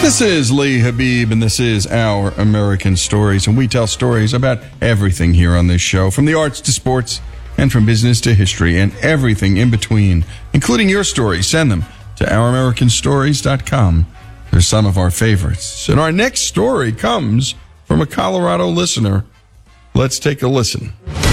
This is Lee Habib, and this is Our American Stories, and we tell stories about everything here on this show, from the arts to sports, and from business to history, and everything in between, including your stories. Send them to ouramericanstories.com. They're some of our favorites. And our next story comes from a Colorado listener. Let's take a listen.